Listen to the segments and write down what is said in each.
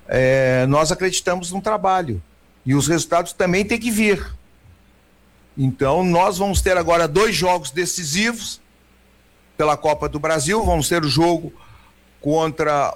nós acreditamos no trabalho e os resultados também têm que vir. Então nós vamos ter agora 2 jogos decisivos pela Copa do Brasil. Vamos ter o jogo contra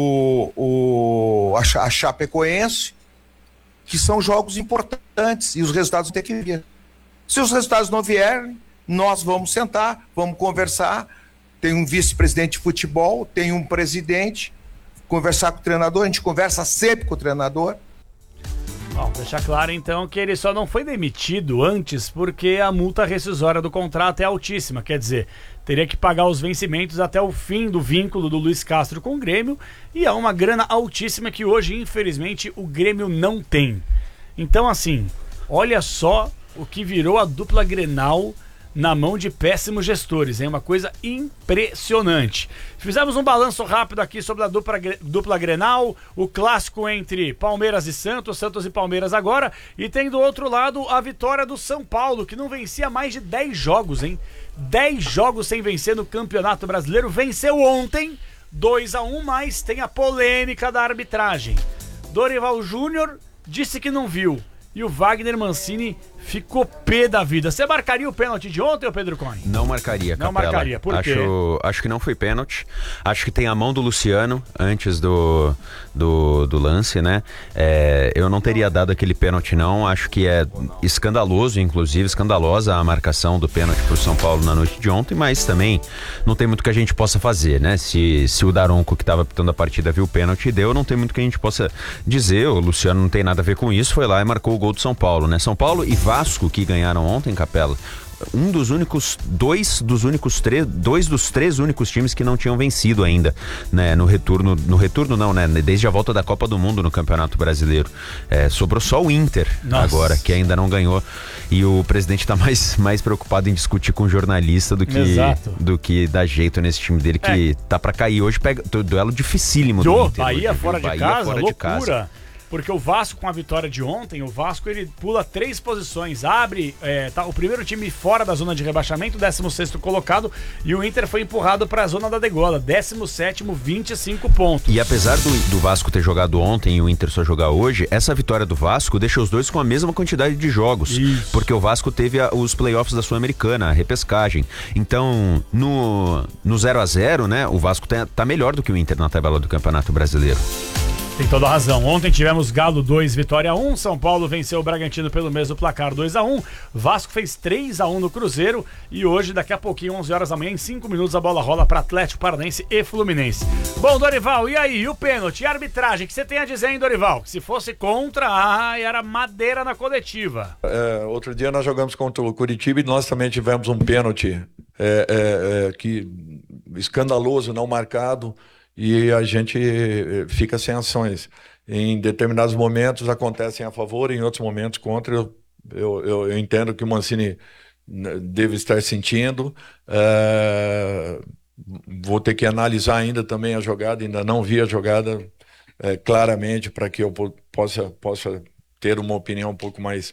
a Chapecoense, que são jogos importantes e os resultados têm que vir. Se os resultados não vierem, nós vamos sentar, vamos conversar. Tem um vice-presidente de futebol, tem um presidente, conversar com o treinador. A gente conversa sempre com o treinador. Bom, deixar claro então que ele só não foi demitido antes porque a multa rescisória do contrato é altíssima, quer dizer, teria que pagar os vencimentos até o fim do vínculo do Luiz Castro com o Grêmio, e é uma grana altíssima que hoje, infelizmente, o Grêmio não tem. Então, assim, olha só o que virou a dupla Grenal na mão de péssimos gestores, é uma coisa impressionante. Fizemos um balanço rápido aqui sobre a dupla Grenal, o clássico entre Palmeiras e Santos e Palmeiras agora, e tem do outro lado a vitória do São Paulo, que não vencia mais de 10 jogos, hein? 10 jogos sem vencer no Campeonato Brasileiro, venceu ontem, 2-1, mas tem a polêmica da arbitragem. Dorival Júnior disse que não viu, e o Wagner Mancini ficou pé da vida. Você marcaria o pênalti de ontem, ou Pedro Cone? Não marcaria, Capela. Não marcaria, por quê? Acho que não foi pênalti. Acho que tem a mão do Luciano antes do lance, né? Eu não teria dado aquele pênalti, não. Acho que é escandaloso, inclusive, escandalosa a marcação do pênalti pro São Paulo na noite de ontem, mas também não tem muito que a gente possa fazer, né? Se o Daronco, que estava apitando a partida, viu o pênalti e deu, não tem muito que a gente possa dizer. O Luciano não tem nada a ver com isso, foi lá e marcou o gol do São Paulo, né? São Paulo e Vasco, que ganharam ontem, Capela, dois dos três únicos times que não tinham vencido ainda, né, no retorno não, né, desde a volta da Copa do Mundo no Campeonato Brasileiro. Sobrou só o Inter. Nossa. Agora, que ainda não ganhou, e o presidente tá mais preocupado em discutir com o jornalista do que dar jeito nesse time dele, que tá pra cair. Hoje pega duelo dificílimo do Inter. Bahia hoje, fora de Bahia casa, fora loucura. De casa. Porque o Vasco, com a vitória de ontem, o Vasco ele pula 3 posições, abre, tá o primeiro time fora da zona de rebaixamento, 16º colocado, e o Inter foi empurrado para a zona da degola, 17º, 25 pontos. E apesar do Vasco ter jogado ontem e o Inter só jogar hoje, essa vitória do Vasco deixa os dois com a mesma quantidade de jogos. Isso. Porque o Vasco teve os playoffs da Sul-Americana, a repescagem. Então, no 0-0, né, o Vasco tá melhor do que o Inter na tabela do Campeonato Brasileiro. Tem toda a razão. Ontem tivemos Galo 2, Vitória 1. São Paulo venceu o Bragantino pelo mesmo placar, 2-1. Vasco fez 3-1 no Cruzeiro. E hoje, daqui a pouquinho, 11 horas da manhã, em 5 minutos, a bola rola para Atlético Paranaense e Fluminense. Bom, Dorival, e aí? E o pênalti? E a arbitragem? O que você tem a dizer, hein, Dorival? Que se fosse contra, era madeira na coletiva. Outro dia nós jogamos contra o Curitiba e nós também tivemos um pênalti que escandaloso, não marcado. E a gente fica sem ações. Em determinados momentos acontecem a favor, em outros momentos contra. Eu entendo que o Mancini deve estar sentindo. Vou ter que analisar ainda também a jogada, ainda não vi a jogada claramente para que eu possa ter uma opinião um pouco mais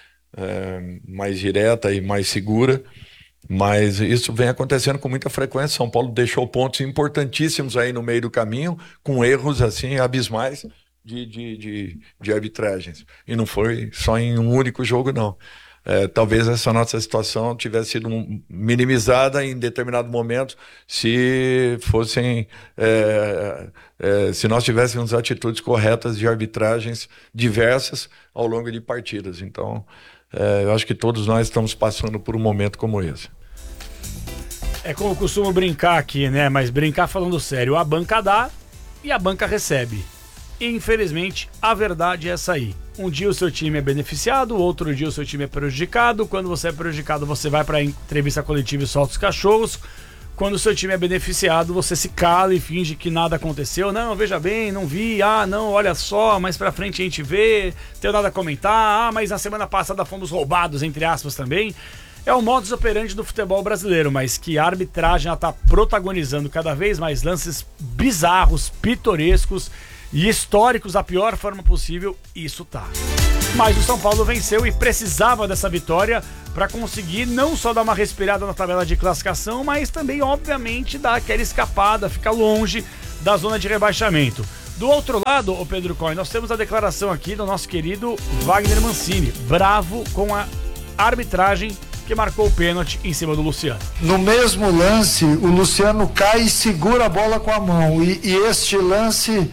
direta e mais segura. Mas isso vem acontecendo com muita frequência. São Paulo deixou pontos importantíssimos aí no meio do caminho, com erros assim abismais de arbitragens. E não foi só em um único jogo, não. Talvez essa nossa situação tivesse sido minimizada em determinado momento se se nós tivéssemos atitudes corretas de arbitragens diversas ao longo de partidas. Então, eu acho que todos nós estamos passando por um momento como esse. É como eu costumo brincar aqui, né? Mas brincar falando sério. A banca dá e a banca recebe. E, infelizmente, a verdade é essa aí. Um dia o seu time é beneficiado, outro dia o seu time é prejudicado. Quando você é prejudicado, você vai para a entrevista coletiva e solta os cachorros. Quando o seu time é beneficiado, você se cala e finge que nada aconteceu. Não, veja bem, não vi. Não, olha só, mais pra frente a gente vê. Tenho nada a comentar. Mas na semana passada fomos roubados, entre aspas, também. É o modus operandi do futebol brasileiro, mas que a arbitragem está protagonizando cada vez mais lances bizarros, pitorescos e históricos da pior forma possível, isso tá. Mas o São Paulo venceu e precisava dessa vitória para conseguir não só dar uma respirada na tabela de classificação, mas também, obviamente, dar aquela escapada, ficar longe da zona de rebaixamento. Do outro lado, o Pedro Coin, nós temos a declaração aqui do nosso querido Wagner Mancini, bravo com a arbitragem que marcou o pênalti em cima do Luciano. No mesmo lance, o Luciano cai e segura a bola com a mão. E este lance,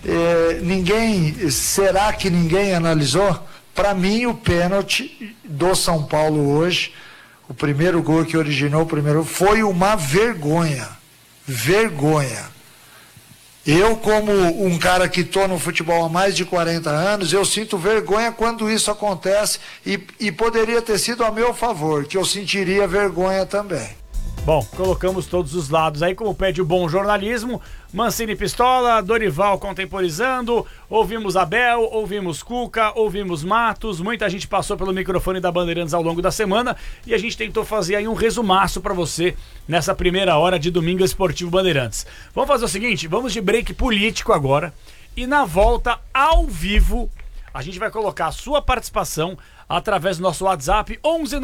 será que ninguém analisou? Para mim, o pênalti do São Paulo hoje, o primeiro gol que originou o primeiro, foi uma vergonha. Vergonha. Eu, como um cara que estou no futebol há mais de 40 anos, eu sinto vergonha quando isso acontece e poderia ter sido a meu favor, que eu sentiria vergonha também. Bom, colocamos todos os lados aí, como pede o bom jornalismo. Mancini pistola, Dorival contemporizando, ouvimos Abel, ouvimos Cuca, ouvimos Matos, muita gente passou pelo microfone da Bandeirantes ao longo da semana e a gente tentou fazer aí um resumaço pra você nessa primeira hora de Domingo Esportivo Bandeirantes. Vamos fazer o seguinte, vamos de break político agora e na volta ao vivo a gente vai colocar a sua participação através do nosso WhatsApp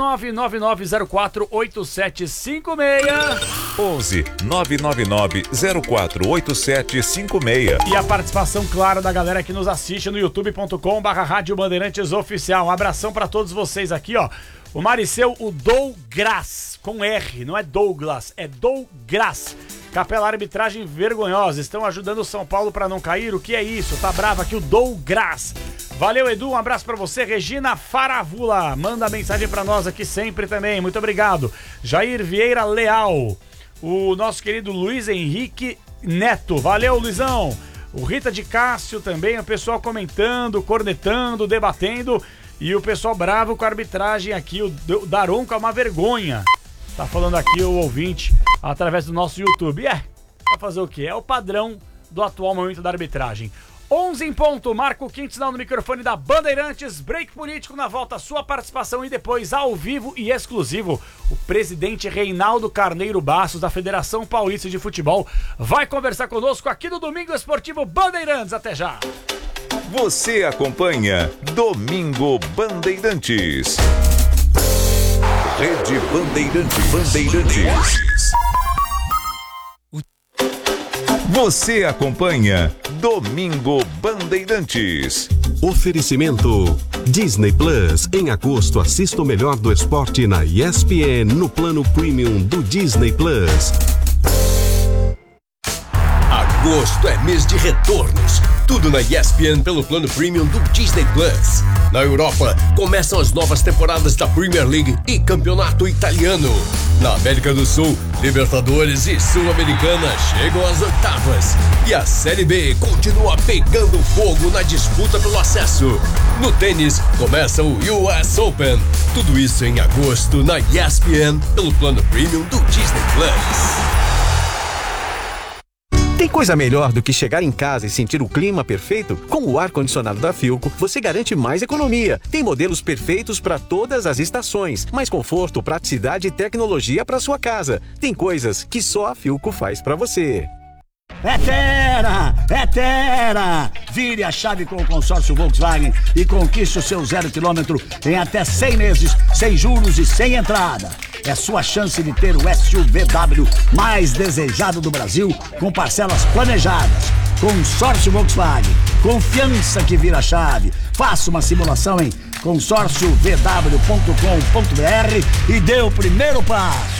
11999048756 11999048756 e a participação, claro, da galera que nos assiste no youtube.com/Rádio Bandeirantes Oficial. Um abração pra todos vocês aqui, ó. O Mariceu, o Douglas, com R, não é Douglas, é Douglas. Capela, arbitragem vergonhosa, estão ajudando o São Paulo pra não cair, o que é isso? Tá bravo aqui o Douglas. Valeu, Edu, um abraço pra você. Regina Faravula, manda mensagem pra nós aqui sempre também, muito obrigado. Jair Vieira Leal, o nosso querido Luiz Henrique Neto, valeu, Luizão. O Rita de Cássio também, o pessoal comentando, cornetando, debatendo, e o pessoal bravo com a arbitragem aqui, o Daronco é uma vergonha. Tá falando aqui o ouvinte através do nosso YouTube. Vai fazer o quê? É o padrão do atual momento da arbitragem. 11 em ponto, Marco Quinto, sinal no microfone da Bandeirantes, break político na volta, sua participação e depois ao vivo e exclusivo, o presidente Reinaldo Carneiro Bastos da Federação Paulista de Futebol vai conversar conosco aqui no Domingo Esportivo Bandeirantes, até já! Você acompanha Domingo Bandeirantes. Rede Bandeirantes. Você acompanha Domingo Bandeirantes. Oferecimento Disney Plus. Em agosto, assista o melhor do esporte na ESPN no plano premium do Disney Plus. Agosto é mês de retornos. Tudo na ESPN pelo plano premium do Disney Plus. Na Europa, começam as novas temporadas da Premier League e Campeonato Italiano. Na América do Sul, Libertadores e Sul-Americana chegam às oitavas. E a Série B continua pegando fogo na disputa pelo acesso. No tênis, começa o US Open. Tudo isso em agosto na ESPN pelo plano premium do Disney Plus. Tem coisa melhor do que chegar em casa e sentir o clima perfeito? Com o ar-condicionado da Philco, você garante mais economia. Tem modelos perfeitos para todas as estações, mais conforto, praticidade e tecnologia para sua casa. Tem coisas que só a Philco faz para você. É Terra! Vire a chave com o consórcio Volkswagen e conquiste o seu 0 km em até 100 meses, sem juros e sem entrada. É sua chance de ter o SUVW mais desejado do Brasil, com parcelas planejadas. Consórcio Volkswagen, confiança que vira chave. Faça uma simulação em consórciovw.com.br e dê o primeiro passo.